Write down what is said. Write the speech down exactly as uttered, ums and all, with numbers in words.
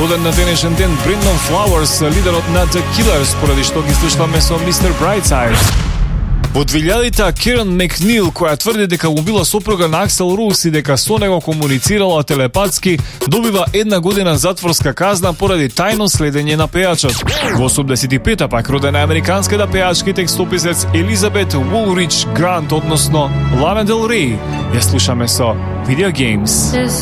Роден на денешен ден Брендон Флауърс, лидерот на The Killers, поради што ги слушнаме со мистер Brightside. Во двилјадите Керен Макнил, која тврди дека му била сопруга на Аксел Рус и дека со него комуницирала телепатски, добива една година затворска казна поради тајно следење на пејачот. Во осумдесет и пета пак родена американската пејачка и текстописец Елизабет Вулрич Грант, односно Лана Дел Рей. Ја слушаме со Video Games.